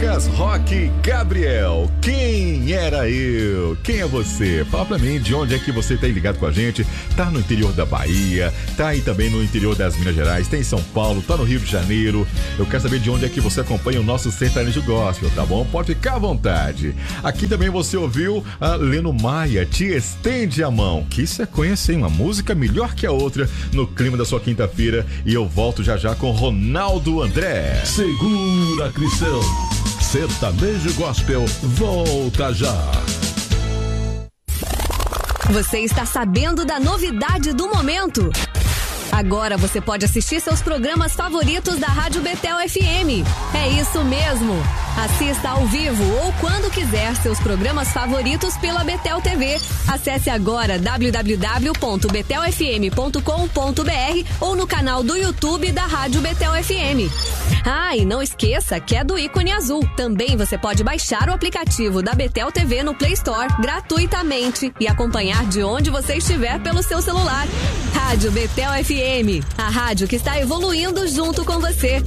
Jazz Rock Gabriel. Quem era eu? Quem é você? Fala pra mim de onde é que você tá ligado com a gente. Tá no interior da Bahia, tá aí também no interior das Minas Gerais, tá em São Paulo, tá no Rio de Janeiro. Eu quero saber de onde é que você acompanha o nosso sertanejo gospel, tá bom? Pode ficar à vontade. Aqui também você ouviu a Leno Maia, Te Estende a Mão. Que sequência, hein? Uma música melhor que a outra no clima da sua quinta-feira. E eu volto já já com Ronaldo André. Segura, Cristão. Sertanejo Gospel volta já. Você está sabendo da novidade do momento? Agora você pode assistir seus programas favoritos da Rádio Betel FM. É isso mesmo! Assista ao vivo ou quando quiser seus programas favoritos pela Betel TV. Acesse agora www.betelfm.com.br ou no canal do YouTube da Rádio Betel FM. Ah, e não esqueça que é do ícone azul. Também você pode baixar o aplicativo da Betel TV no Play Store gratuitamente e acompanhar de onde você estiver pelo seu celular. Rádio Betel FM, a rádio que está evoluindo junto com você.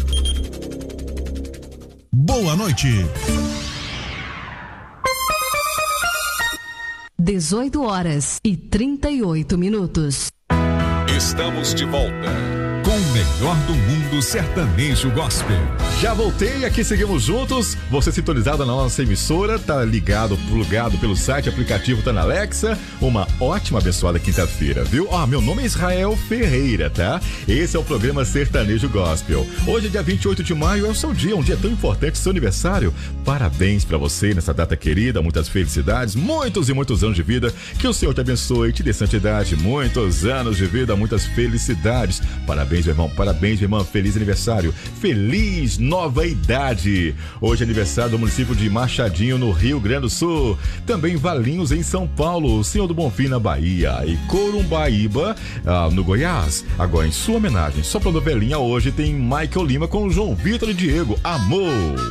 Boa noite. 18h38. Estamos de volta com o melhor do mundo sertanejo gospel. Já voltei, aqui seguimos juntos. Você sintonizado na nossa emissora, tá ligado, plugado pelo site, aplicativo, tá na Alexa. Uma ótima, abençoada quinta-feira, viu? Meu nome é Israel Ferreira, tá? Esse é o programa Sertanejo Gospel. Hoje é dia 28 de maio, é o seu dia, um dia tão importante, seu aniversário. Parabéns pra você nessa data querida, muitas felicidades, muitos e muitos anos de vida. Que o Senhor te abençoe, te dê santidade, muitos anos de vida, muitas felicidades. Parabéns, meu irmão, parabéns, minha irmã, feliz aniversário, feliz nova idade. Hoje é aniversário do município de Machadinho, no Rio Grande do Sul. Também Valinhos, em São Paulo, Senhor do Bonfim, na Bahia, e Corumbaíba, no Goiás. Agora, em sua homenagem, só pra novelinha, hoje tem Michael Lima com João Vitor e Diego, Amor.